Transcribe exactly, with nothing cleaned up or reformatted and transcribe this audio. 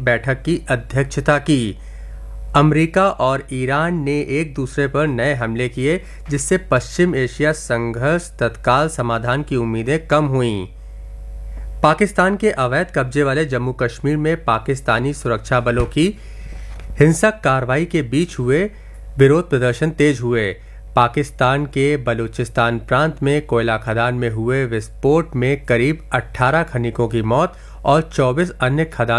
बैठक की अध्यक्षता की। अमेरिका और ईरान ने एक दूसरे पर नए हमले किए, जिससे पश्चिम एशिया संघर्ष तत्काल समाधान की उम्मीदें कम हुईं। पाकिस्तान के अवैध कब्जे वाले जम्मू कश्मीर में पाकिस्तानी सुरक्षा बलों की हिंसक कार्रवाई के बीच हुए विरोध प्रदर्शन तेज हुए। पाकिस्तान के बलूचिस्तान प्रांत में कोयला खदान में हुए विस्फोट में करीब अठारह खनिकों की मौत और चौबीस अन्य खदान